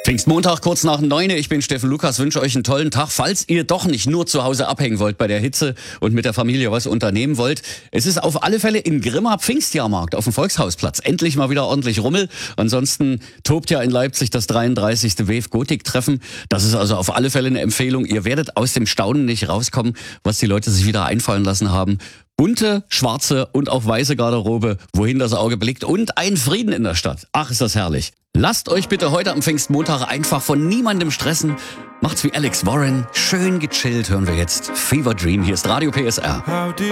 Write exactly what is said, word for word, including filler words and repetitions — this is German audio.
Pfingstmontag, kurz nach neun. Ich bin Steffen Lukas, wünsche euch einen tollen Tag. Falls ihr doch nicht nur zu Hause abhängen wollt bei der Hitze und mit der Familie was unternehmen wollt, es ist auf alle Fälle in Grimma Pfingstjahrmarkt auf dem Volkshausplatz. Endlich mal wieder ordentlich Rummel. Ansonsten tobt ja in Leipzig das dreiunddreißigste Wave Gotik Treffen. Das ist also auf alle Fälle eine Empfehlung. Ihr werdet aus dem Staunen nicht rauskommen, was die Leute sich wieder einfallen lassen haben. Bunte, schwarze und auch weiße Garderobe, wohin das Auge blickt, und ein Frieden in der Stadt. Ach, ist das herrlich. Lasst euch bitte heute am Pfingstmontag einfach von niemandem stressen. Macht's wie Alex Warren. Schön gechillt hören wir jetzt Fever Dream. Hier ist Radio P S R.